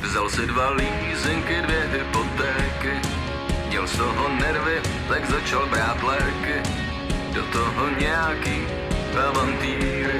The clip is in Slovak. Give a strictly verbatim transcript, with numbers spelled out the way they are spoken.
Vzal si dva lízinky, dvě hypotéky, měl z toho nervy, tak začal brát léky. Do toho nějaký avantýry,